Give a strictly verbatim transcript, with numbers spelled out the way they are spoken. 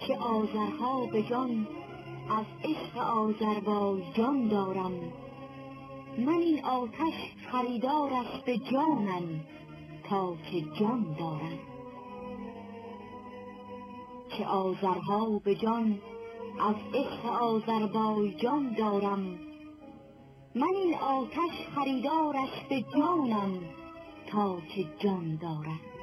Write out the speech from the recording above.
چه آذرها به جان از عشق آذربایجان دارم. من این آتش خریدارش به جانم تا که جان دارم. چه آذرها به جان از عشق آذربایجان دارم. من این آتش خریدارش به جانم تا که جان دارم.